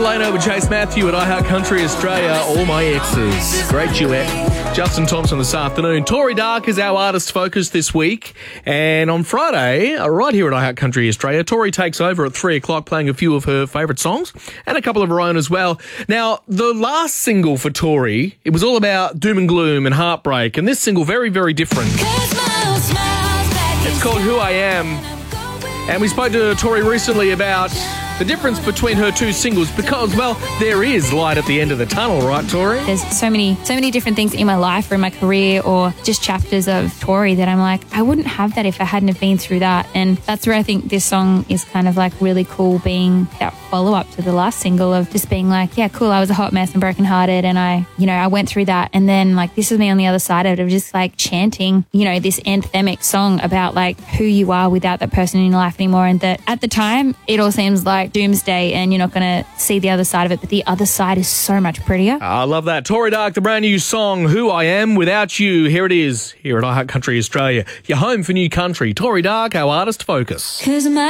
Leno with Chase Matthew at iHeart Country Australia. All My Exes. Great duet. Justin Thompson this afternoon. Tori Dark is our artist focus this week. And on Friday, right here at iHeart Country Australia, Tori takes over at 3 o'clock playing a few of her favourite songs and a couple of her own as well. Now, the last single for Tori, it was all about doom and gloom and heartbreak. And this single, very, very different. It's called Who I Am. And we spoke to Tori recently about the difference between her two singles because, well, there is light at the end of the tunnel, right, Tori? There's so many different things in my life or in my career or just chapters of Tori that I'm like, I wouldn't have that if I hadn't have been through that. And that's where I think this song is kind of like really cool, being that follow-up to the last single of just being like, yeah, cool, I was a hot mess and brokenhearted and I went through that. And then like this is me on the other side of it, of just like chanting, this anthemic song about like who you are without that person in your life anymore. And that at the time, it all seems like doomsday and you're not going to see the other side of it, but the other side is so much prettier. I love that. Tori Dark, the brand new song, Who I Am Without You. Here it is, here at iHeart Country Australia. Your home for new country. Tori Dark, our artist focus. 'Cause my